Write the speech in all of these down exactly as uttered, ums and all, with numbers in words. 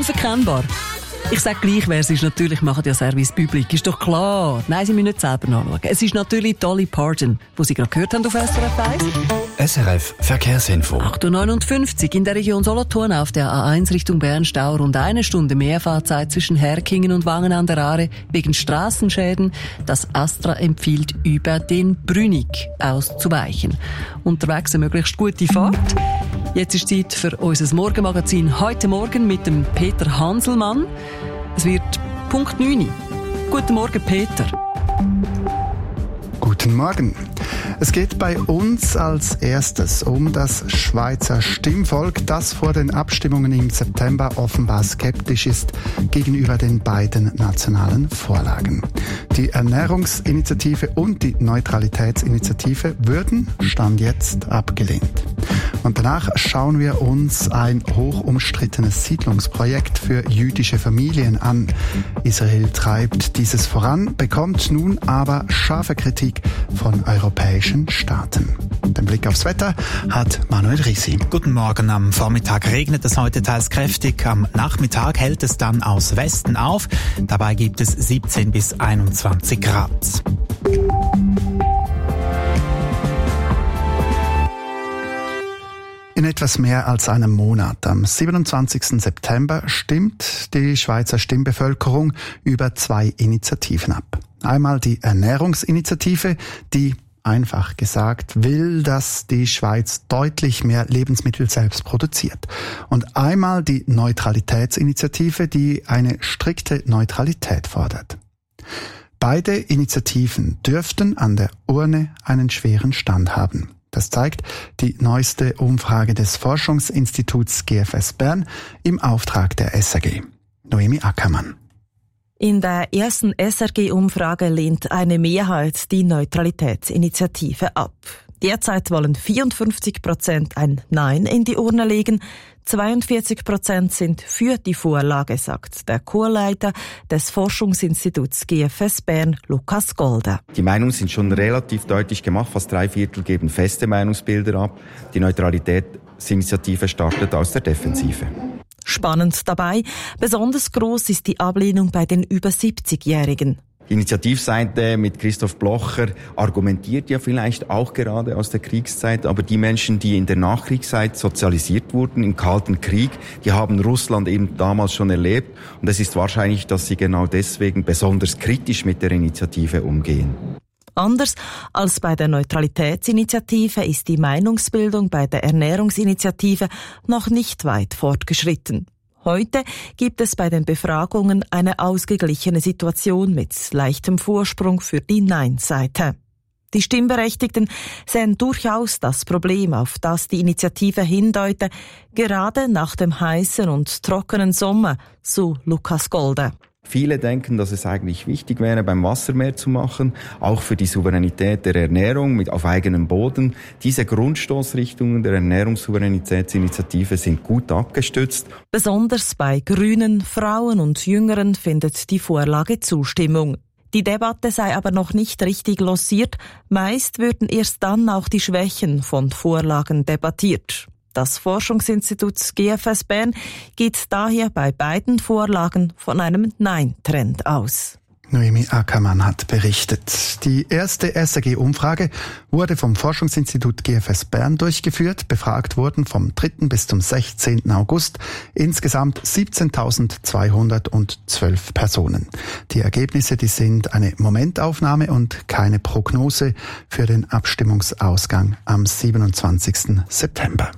unverkennbar. Ich sage gleich, wer es ist. Natürlich machen ja Service Public. Ist doch klar. Nein, Sie müssen nicht selber nachschauen. Es ist natürlich Dolly Parton, die Sie gerade gehört haben auf S R F eins. S R F Verkehrsinfo. acht Uhr neunundfünfzig in der Region Solothurn auf der A eins Richtung Bern-Stau. Rund eine Stunde Mehrfahrzeit zwischen Herkingen und Wangen an der Aare wegen Strassenschäden. Das Astra empfiehlt, über den Brünig auszuweichen. Unterwegs eine möglichst gute Fahrt. Jetzt ist Zeit für unser Morgenmagazin heute Morgen mit dem Peter Hanselmann. Es wird Punkt neun. Guten Morgen, Peter. Guten Morgen. Es geht bei uns als erstes um das Schweizer Stimmvolk, das vor den Abstimmungen im September offenbar skeptisch ist gegenüber den beiden nationalen Vorlagen. Die Ernährungsinitiative und die Neutralitätsinitiative würden Stand jetzt abgelehnt. Und danach schauen wir uns ein hoch umstrittenes Siedlungsprojekt für jüdische Familien an. Israel treibt dieses voran, bekommt nun aber scharfe Kritik von europäischen Staaten. Den Blick aufs Wetter hat Manuel Risi. Guten Morgen. Am Vormittag regnet es heute teils kräftig. Am Nachmittag hält es dann aus Westen auf. Dabei gibt es siebzehn bis einundzwanzig Grad. In etwas mehr als einem Monat, am siebenundzwanzigsten September, stimmt die Schweizer Stimmbevölkerung über zwei Initiativen ab. Einmal die Ernährungsinitiative, die einfach gesagt will, dass die Schweiz deutlich mehr Lebensmittel selbst produziert. Und einmal die Neutralitätsinitiative, die eine strikte Neutralität fordert. Beide Initiativen dürften an der Urne einen schweren Stand haben. Das zeigt die neueste Umfrage des Forschungsinstituts G F S Bern im Auftrag der S R G. Noemi Ackermann. In der ersten S R G-Umfrage lehnt eine Mehrheit die Neutralitätsinitiative ab. Derzeit wollen vierundfünfzig Prozent ein Nein in die Urne legen. zweiundvierzig Prozent sind für die Vorlage, sagt der Chorleiter des Forschungsinstituts G F S Bern, Lukas Golde. Die Meinungen sind schon relativ deutlich gemacht. Fast drei Viertel geben feste Meinungsbilder ab. Die Neutralitätsinitiative startet aus der Defensive. Spannend dabei, besonders groß ist die Ablehnung bei den über siebzigjährigen. Die Initiativseite mit Christoph Blocher argumentiert ja vielleicht auch gerade aus der Kriegszeit, aber die Menschen, die in der Nachkriegszeit sozialisiert wurden, im Kalten Krieg, die haben Russland eben damals schon erlebt. Und es ist wahrscheinlich, dass sie genau deswegen besonders kritisch mit der Initiative umgehen. Anders als bei der Neutralitätsinitiative ist die Meinungsbildung bei der Ernährungsinitiative noch nicht weit fortgeschritten. Heute gibt es bei den Befragungen eine ausgeglichene Situation mit leichtem Vorsprung für die Nein-Seite. Die Stimmberechtigten sehen durchaus das Problem, auf das die Initiative hindeute, gerade nach dem heißen und trockenen Sommer, so Lukas Golde. Viele denken, dass es eigentlich wichtig wäre, beim Wasser mehr zu machen, auch für die Souveränität der Ernährung mit auf eigenem Boden. Diese Grundstoßrichtungen der Ernährungssouveränitätsinitiative sind gut abgestützt. Besonders bei Grünen, Frauen und Jüngeren findet die Vorlage Zustimmung. Die Debatte sei aber noch nicht richtig lanciert. Meist würden erst dann auch die Schwächen von Vorlagen debattiert. Das Forschungsinstitut G F S Bern geht daher bei beiden Vorlagen von einem Nein-Trend aus. Noemi Ackermann hat berichtet. Die erste S R G-Umfrage wurde vom Forschungsinstitut G F S Bern durchgeführt. Befragt wurden vom dritten bis zum sechzehnten August insgesamt siebzehntausendzweihundertzwölf Personen. Die Ergebnisse, die sind eine Momentaufnahme und keine Prognose für den Abstimmungsausgang am siebenundzwanzigsten September.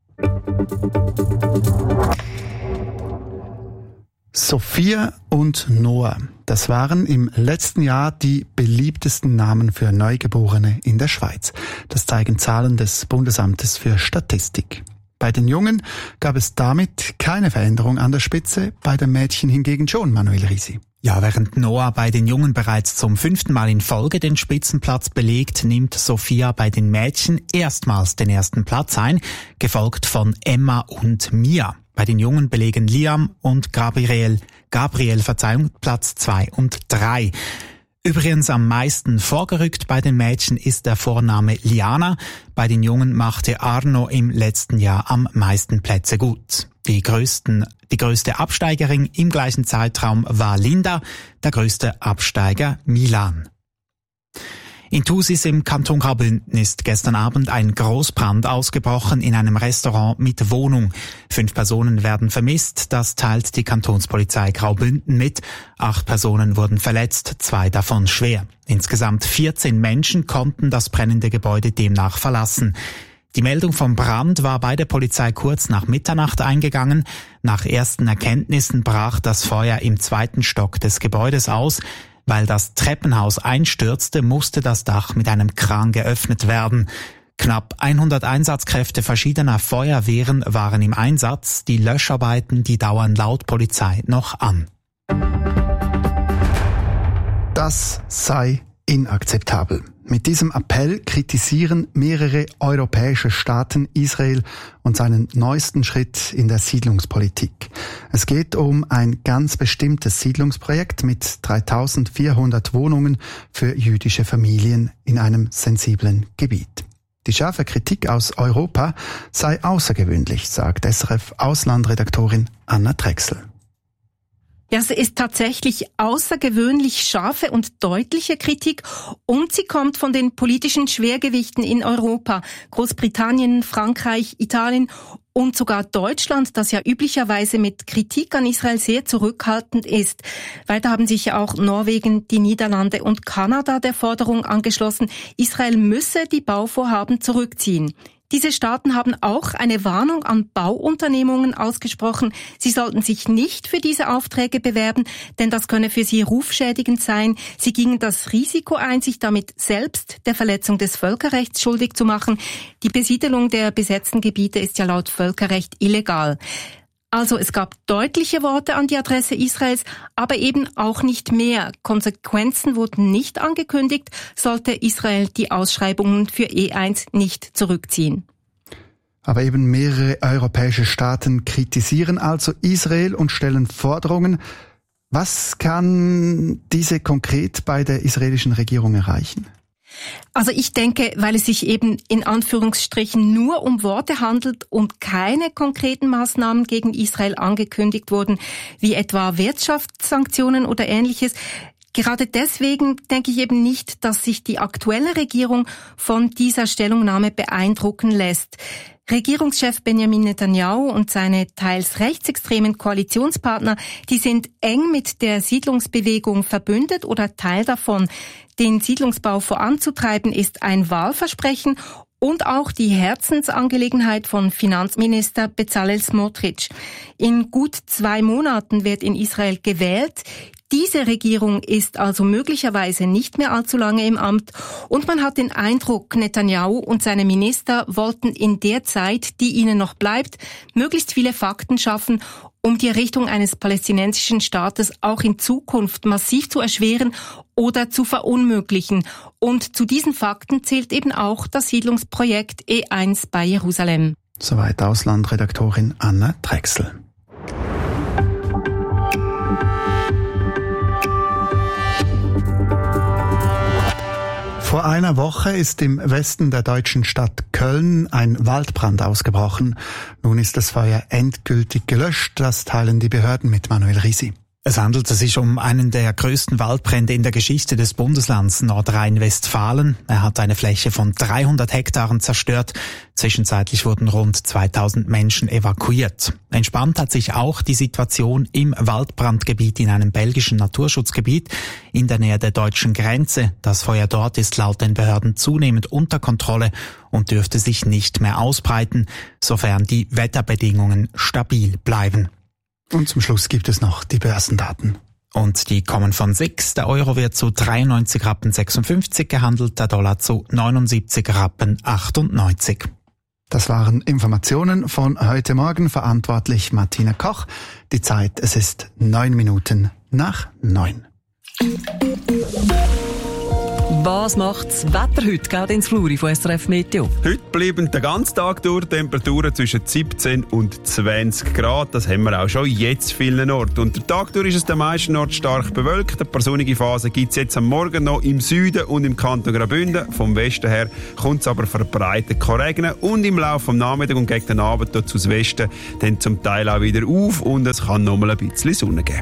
Sophia und Noah, das waren im letzten Jahr die beliebtesten Namen für Neugeborene in der Schweiz. Das zeigen Zahlen des Bundesamtes für Statistik. Bei den Jungen gab es damit keine Veränderung an der Spitze, bei den Mädchen hingegen schon, Manuel Risi. Ja, während Noah bei den Jungen bereits zum fünften Mal in Folge den Spitzenplatz belegt, nimmt Sophia bei den Mädchen erstmals den ersten Platz ein, gefolgt von Emma und Mia. Bei den Jungen belegen Liam und Gabriel, Gabriel, Verzeihung, Platz zwei und drei. Übrigens am meisten vorgerückt bei den Mädchen ist der Vorname Liana. Bei den Jungen machte Arno im letzten Jahr am meisten Plätze gut. Die, größten, die größte Absteigerin im gleichen Zeitraum war Linda, der größte Absteiger Milan. In Thusis im Kanton Graubünden ist gestern Abend ein Großbrand ausgebrochen in einem Restaurant mit Wohnung. Fünf Personen werden vermisst, das teilt die Kantonspolizei Graubünden mit. Acht Personen wurden verletzt, zwei davon schwer. Insgesamt vierzehn Menschen konnten das brennende Gebäude demnach verlassen. Die Meldung vom Brand war bei der Polizei kurz nach Mitternacht eingegangen. Nach ersten Erkenntnissen brach das Feuer im zweiten Stock des Gebäudes aus. Weil das Treppenhaus einstürzte, musste das Dach mit einem Kran geöffnet werden. Knapp hundert Einsatzkräfte verschiedener Feuerwehren waren im Einsatz. Die Löscharbeiten, die dauern laut Polizei noch an. Das sei inakzeptabel. Mit diesem Appell kritisieren mehrere europäische Staaten Israel und seinen neuesten Schritt in der Siedlungspolitik. Es geht um ein ganz bestimmtes Siedlungsprojekt mit dreitausendvierhundert Wohnungen für jüdische Familien in einem sensiblen Gebiet. Die scharfe Kritik aus Europa sei außergewöhnlich, sagt S R F-Auslandredaktorin Anna Drechsel. Ja, es ist tatsächlich außergewöhnlich scharfe und deutliche Kritik und sie kommt von den politischen Schwergewichten in Europa. Großbritannien, Frankreich, Italien und sogar Deutschland, das ja üblicherweise mit Kritik an Israel sehr zurückhaltend ist. Weiter haben sich ja auch Norwegen, die Niederlande und Kanada der Forderung angeschlossen, Israel müsse die Bauvorhaben zurückziehen. Diese Staaten haben auch eine Warnung an Bauunternehmungen ausgesprochen. Sie sollten sich nicht für diese Aufträge bewerben, denn das könne für sie rufschädigend sein. Sie gingen das Risiko ein, sich damit selbst der Verletzung des Völkerrechts schuldig zu machen. Die Besiedelung der besetzten Gebiete ist ja laut Völkerrecht illegal. Also es gab deutliche Worte an die Adresse Israels, aber eben auch nicht mehr. Konsequenzen wurden nicht angekündigt, sollte Israel die Ausschreibungen für E eins nicht zurückziehen. Aber eben mehrere europäische Staaten kritisieren also Israel und stellen Forderungen. Was kann diese konkret bei der israelischen Regierung erreichen? Also ich denke, weil es sich eben in Anführungsstrichen nur um Worte handelt und keine konkreten Maßnahmen gegen Israel angekündigt wurden, wie etwa Wirtschaftssanktionen oder Ähnliches. Gerade deswegen denke ich eben nicht, dass sich die aktuelle Regierung von dieser Stellungnahme beeindrucken lässt. Regierungschef Benjamin Netanyahu und seine teils rechtsextremen Koalitionspartner, die sind eng mit der Siedlungsbewegung verbündet oder Teil davon. Den Siedlungsbau voranzutreiben ist ein Wahlversprechen und auch die Herzensangelegenheit von Finanzminister Bezalel Smotrich. In gut zwei Monaten wird in Israel gewählt. Diese Regierung ist also möglicherweise nicht mehr allzu lange im Amt und man hat den Eindruck, Netanyahu und seine Minister wollten in der Zeit, die ihnen noch bleibt, möglichst viele Fakten schaffen, um die Errichtung eines palästinensischen Staates auch in Zukunft massiv zu erschweren oder zu verunmöglichen. Und zu diesen Fakten zählt eben auch das Siedlungsprojekt E eins bei Jerusalem. Soweit Auslandredaktorin Anna Drechsel. Vor einer Woche ist im Westen der deutschen Stadt Köln ein Waldbrand ausgebrochen. Nun ist das Feuer endgültig gelöscht. Das teilen die Behörden mit. Manuel Risi. Es handelte sich um einen der größten Waldbrände in der Geschichte des Bundeslands Nordrhein-Westfalen. Er hat eine Fläche von dreihundert Hektaren zerstört. Zwischenzeitlich wurden rund zweitausend Menschen evakuiert. Entspannt hat sich auch die Situation im Waldbrandgebiet in einem belgischen Naturschutzgebiet in der Nähe der deutschen Grenze. Das Feuer dort ist laut den Behörden zunehmend unter Kontrolle und dürfte sich nicht mehr ausbreiten, sofern die Wetterbedingungen stabil bleiben. Und zum Schluss gibt es noch die Börsendaten. Und die kommen von S I X. Der Euro wird zu dreiundneunzig Rappen sechsundfünfzig gehandelt, der Dollar zu neunundsiebzig Rappen achtundneunzig. Das waren Informationen von heute Morgen, verantwortlich Martina Koch. Die Zeit, es ist neun Minuten nach neun. Was macht das Wetter heute, Gaudens Fluri von S R F Meteo? Heute bleiben den ganzen Tag durch Temperaturen zwischen siebzehn und zwanzig Grad. Das haben wir auch schon jetzt vielen Orten. Und der Tag durch ist es den meisten Orten stark bewölkt. Eine paar sonnige Phase gibt es jetzt am Morgen noch im Süden und im Kanton Graubünden. Vom Westen her kommt es aber verbreitet regnen. Und im Laufe des Nachmittags und gegen den Abend dort aus Westen dann zum Teil auch wieder auf und es kann noch mal ein bisschen Sonne geben.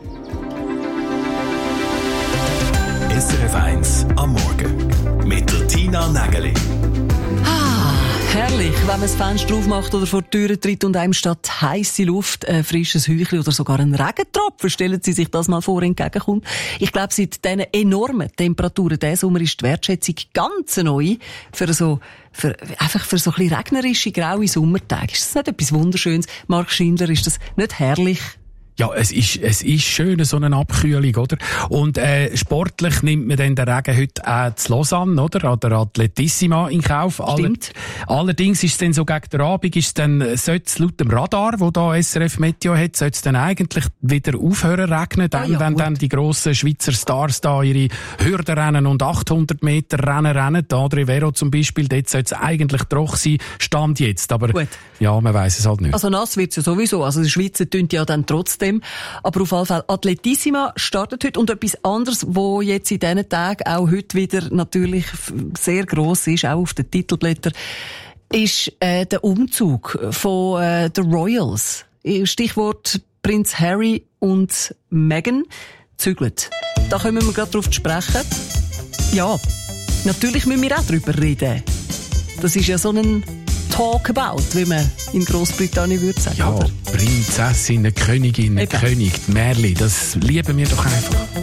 S R F eins am Morgen mit der Tina Nägeli. Ah, herrlich, wenn man das Fenster aufmacht oder vor die Tür tritt und einem statt heisse Luft ein frisches Hüchli oder sogar ein Regentropfen, stellen Sie sich das mal vor, entgegenkommt. Ich glaube, seit diesen enormen Temperaturen diesen Sommer ist die Wertschätzung ganz neu für so Für, einfach für so ein bisschen regnerische, graue Sommertage. Ist das nicht etwas Wunderschönes? Marc Schindler, ist das nicht herrlich? Ja, es ist, es ist schön, so eine Abkühlung, oder? Und, äh, sportlich nimmt man dann den Regen heute auch zu Lausanne, oder? An der Atletissima in Kauf. Stimmt. Aller, allerdings ist es dann so gegen den Abend, ist es dann, sollte es laut dem Radar, wo da S R F Meteo hat, sollte es dann eigentlich wieder aufhören regnen, dann, ah ja, wenn dann die grossen Schweizer Stars da ihre Hürdenrennen und achthundert Meter Rennen rennen. André Vero zum Beispiel, dort sollte es eigentlich trocken sein, Stand jetzt. Aber, gut. Ja, man weiss es halt nicht. Also nass wird's ja sowieso. Also die Schweizer tun ja dann trotzdem. Aber auf jeden Fall, Atletissima startet heute und etwas anderes, wo jetzt in diesen Tagen auch heute wieder natürlich sehr gross ist, auch auf den Titelblättern, ist äh, der Umzug von äh, den Royals. Stichwort Prinz Harry und Meghan zügelt. Da kommen wir gerade drauf zu sprechen. Ja, natürlich müssen wir auch darüber reden. Das ist ja so ein Talkabout, wie man in Großbritannien würde sagen. Ja, oder? Prinzessin, Königin, König, die Märchen, das lieben wir doch einfach.